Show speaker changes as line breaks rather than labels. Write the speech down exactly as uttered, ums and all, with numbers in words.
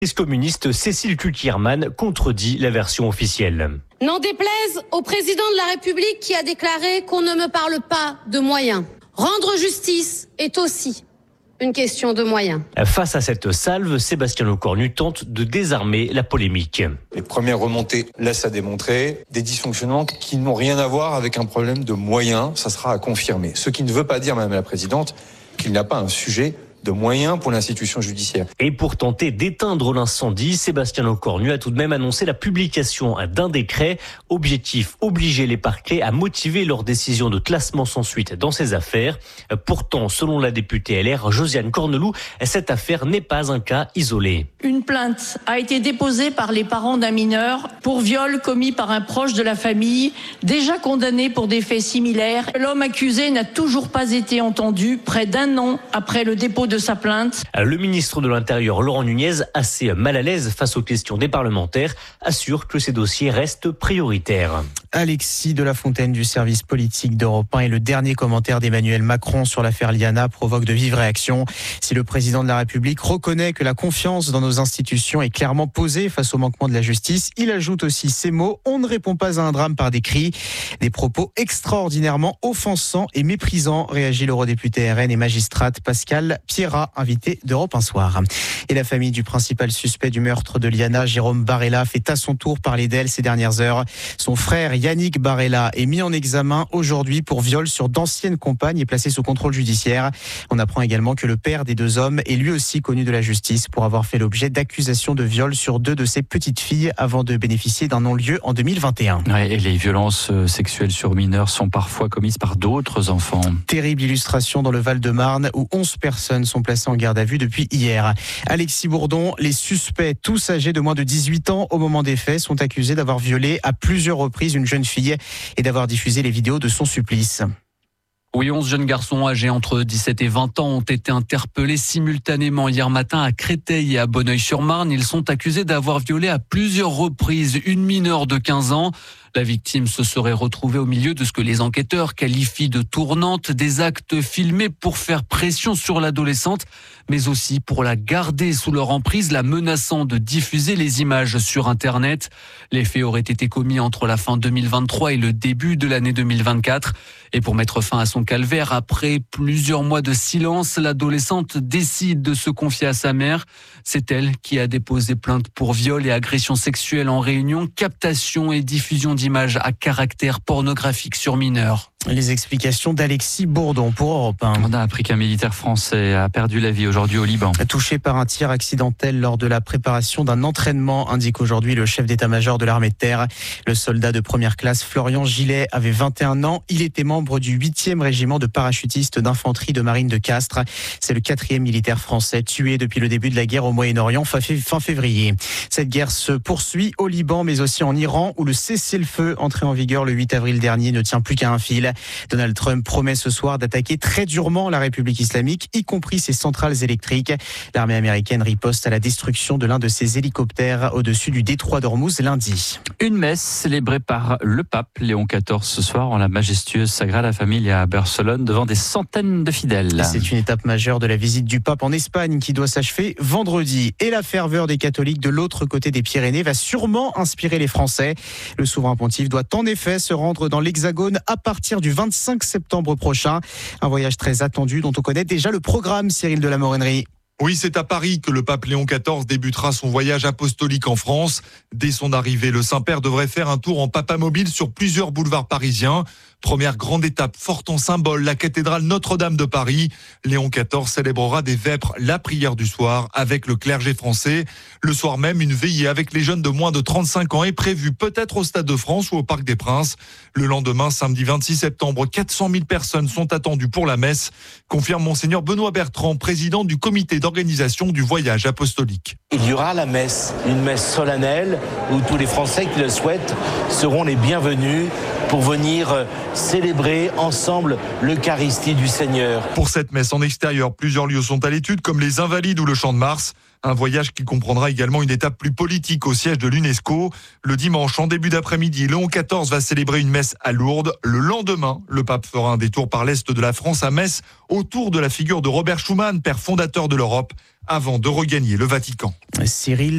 Communiste Cécile Cukierman contredit la version officielle.
N'en déplaise au président de la République qui a déclaré qu'on ne me parle pas de moyens. Rendre justice est aussi une question de moyens.
Face à cette salve, Sébastien Lecornu tente de désarmer la polémique.
Les premières remontées laissent à démontrer des dysfonctionnements qui n'ont rien à voir avec un problème de moyens. Ça sera à confirmer. Ce qui ne veut pas dire, Madame la Présidente, qu'il n'y a pas un sujet de moyens pour l'institution judiciaire.
Et pour tenter d'éteindre l'incendie, Sébastien Lecornu a tout de même annoncé la publication d'un décret. Objectif, obliger les parquets à motiver leur décision de classement sans suite dans ces affaires. Pourtant, selon la députée L R, Josiane Corneloup, cette affaire n'est pas un cas isolé.
Une plainte a été déposée par les parents d'un mineur pour viol commis par un proche de la famille, déjà condamné pour des faits similaires. L'homme accusé n'a toujours pas été entendu près d'un an après le dépôt de sa plainte.
Le ministre de l'Intérieur, Laurent Nunez, assez mal à l'aise face aux questions des parlementaires, assure que ces dossiers restent prioritaires.
Alexis de la Fontaine du service politique d'Europe un et le dernier commentaire d'Emmanuel Macron sur l'affaire Liana provoque de vives réactions. Si le président de la République reconnaît que la confiance dans nos institutions est clairement posée face au manquement de la justice, il ajoute aussi ces mots: on ne répond pas à un drame par des cris. Des propos extraordinairement offensants et méprisants, réagit l'eurodéputé R N et magistrate Pascal Pierrat, invité d'Europe un soir. Et la famille du principal suspect du meurtre de Liana, Jérôme Barella, fait à son tour parler d'elle ces dernières heures. Son frère Yannick Barella est mis en examen aujourd'hui pour viol sur d'anciennes compagnes et placé sous contrôle judiciaire. On apprend également que le père des deux hommes est lui aussi connu de la justice pour avoir fait l'objet d'accusations de viol sur deux de ses petites filles avant de bénéficier d'un non-lieu en deux mille vingt et un.
Ouais, et les violences sexuelles sur mineurs sont parfois commises par d'autres enfants.
Terrible illustration dans le Val-de-Marne où onze personnes sont placées en garde à vue depuis hier. Alexis Bourdon, les suspects, tous âgés de moins de dix-huit ans au moment des faits, sont accusés d'avoir violé à plusieurs reprises une jeune fille et d'avoir diffusé les vidéos de son supplice.
Oui, onze jeunes garçons âgés entre dix-sept et vingt ans ont été interpellés simultanément hier matin à Créteil et à Bonneuil-sur-Marne. Ils sont accusés d'avoir violé à plusieurs reprises une mineure de quinze ans. La victime se serait retrouvée au milieu de ce que les enquêteurs qualifient de tournante, des actes filmés pour faire pression sur l'adolescente, mais aussi pour la garder sous leur emprise, la menaçant de diffuser les images sur Internet. Les faits auraient été commis entre la fin deux mille vingt-trois et le début de l'année deux mille vingt-quatre. Et pour mettre fin à son calvaire, après plusieurs mois de silence, l'adolescente décide de se confier à sa mère. C'est elle qui a déposé plainte pour viol et agression sexuelle en réunion, captation et diffusion d'images à caractère pornographique sur mineurs.
Les explications d'Alexis Bourdon pour Europe un.
On a appris qu'un militaire français a perdu la vie aujourd'hui au Liban.
Touché par un tir accidentel lors de la préparation d'un entraînement, indique aujourd'hui le chef d'état-major de l'armée de terre. Le soldat de première classe Florian Gillet avait vingt et un ans. Il était membre du huitième régiment de parachutistes d'infanterie de marine de Castres. C'est le quatrième militaire français tué depuis le début de la guerre au Moyen-Orient fin février. Cette guerre se poursuit au Liban mais aussi en Iran où le cessez-le-feu entré en vigueur le huit avril dernier ne tient plus qu'à un fil. Donald Trump promet ce soir d'attaquer très durement la République islamique, y compris ses centrales électriques. L'armée américaine riposte à la destruction de l'un de ses hélicoptères au-dessus du détroit d'Ormuz lundi.
Une messe célébrée par le pape Léon quatorze ce soir en la majestueuse Sagrada Familia à Barcelone devant des centaines de fidèles.
C'est une étape majeure de la visite du pape en Espagne qui doit s'achever vendredi. Et la ferveur des catholiques de l'autre côté des Pyrénées va sûrement inspirer les Français. Le souverain pontife doit en effet se rendre dans l'Hexagone à partir du vingt-cinq septembre prochain. Un voyage très attendu dont on connaît déjà le programme, Cyril de la Morennerie.
Oui, c'est à Paris que le pape Léon quatorze débutera son voyage apostolique en France. Dès son arrivée, le Saint-Père devrait faire un tour en papamobile sur plusieurs boulevards parisiens. Première grande étape forte en symbole, la cathédrale Notre-Dame de Paris. Léon quatorze célébrera des vêpres la prière du soir avec le clergé français. Le soir même, une veillée avec les jeunes de moins de trente-cinq ans est prévue peut-être au Stade de France ou au Parc des Princes. Le lendemain, samedi vingt-six septembre, quatre cent mille personnes sont attendues pour la messe, confirme Monseigneur Benoît Bertrand, président du comité d'organisation du voyage apostolique.
Il y aura la messe, une messe solennelle où tous les Français qui le souhaitent seront les bienvenus pour venir célébrer ensemble l'Eucharistie du Seigneur.
Pour cette messe en extérieur, plusieurs lieux sont à l'étude, comme les Invalides ou le Champ de Mars. Un voyage qui comprendra également une étape plus politique au siège de l'UNESCO. Le dimanche, en début d'après-midi, Léon quatorze va célébrer une messe à Lourdes. Le lendemain, le pape fera un détour par l'est de la France à Metz, autour de la figure de Robert Schuman, père fondateur de l'Europe, avant de regagner le Vatican.
Cyril